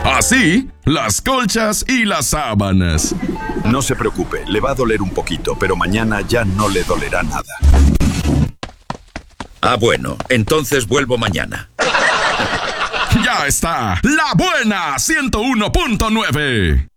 Así, las colchas y las sábanas. No se preocupe, le va a doler un poquito, pero mañana ya no le dolerá nada. Ah, bueno, entonces vuelvo mañana. Ya está, La Buena 101.9.